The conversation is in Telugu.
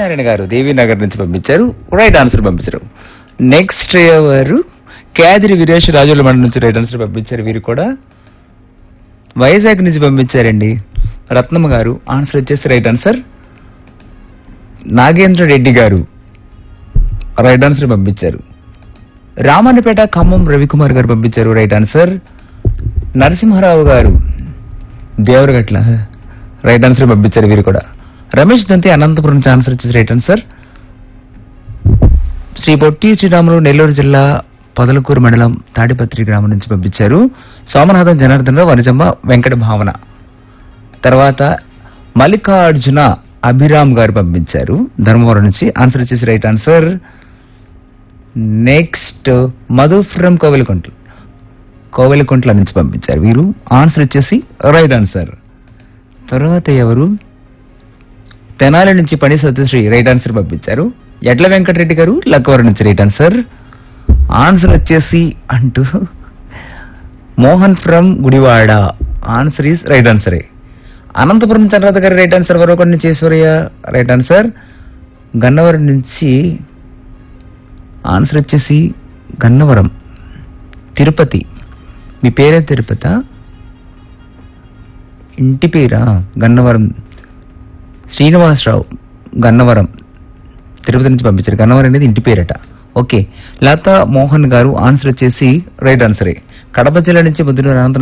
లక్ష్మీనారాయణ గారు దేవీనగర్ నుంచి పంపించారు. రైట్ ఆన్సర్ పంపించారు. నెక్స్ట్ ఎవరు? కేదిరి వీరేష్ రాజుల మండలి నుంచి రైట్ ఆన్సర్ పంపించారు. వీరు కూడా వైజాగ్ నుంచి పంపించారండి. రత్నమ్మ గారు ఆన్సర్ వచ్చేసి రైట్ ఆన్సర్. నాగేంద్ర రెడ్డి గారు రైట్ ఆన్సర్ పంపించారు. రామన్నపేట ఖమ్మం రవికుమార్ గారు పంపించారు రైట్ ఆన్సర్. నరసింహారావు గారు దేవరగట్ల రైట్ ఆన్సర్ పంపించారు. వీరు కూడా రమేష్ దంతి అనంతపురం నుంచి ఆన్సర్ వచ్చేసి రైట్ ఆన్సర్. శ్రీ పొట్టి శ్రీరాములు నెల్లూరు జిల్లా పొదలకూరు మండలం తాడిపత్రి గ్రామం నుంచి పంపించారు. సోమనాథం జనార్దనరావు వనజమ్మ వెంకట భావన. తర్వాత మల్లికార్జున అభిరామ్ గారు పంపించారు ధర్మవరం నుంచి ఆన్సర్ వచ్చేసి right answer. Next Madhu from Kovelakuntla నుంచి పంపించారు. వీరు ఆన్సర్ వచ్చేసి రైట్ ఆన్సర్. తర్వాత ఎవరు? తెనాలి నుంచి పని సత్యశ్రీ రైట్ ఆన్సర్ పంపించారు. ఎడ్ల వెంకటరెడ్డి గారు లక్కవరం నుంచి రైట్ ఆన్సర్. ఆన్సర్ వచ్చేసి అంటూ Mohan from Gudivada answer is right ఆన్సరే. Anantapuram చంద్రత గారు రైట్ ఆన్సర్. వరకొండ నుంచి ఈశ్వరయ్య రైట్ ఆన్సర్. గన్నవరం నుంచి ఆన్సర్ వచ్చేసి గన్నవరం తిరుపతి. మీ పేరే తిరుపత? ఇంటి పేరా? గన్నవరం శ్రీనివాసరావు గన్నవరం తిరుపతి నుంచి పంపించారు. గన్నవరం అనేది ఇంటి పేరట. ఓకే. లతా మోహన్ గారు ఆన్సర్ వచ్చేసి రైట్ ఆన్సరే. కడప జిల్లా నుంచి బుద్ధుడు అనంత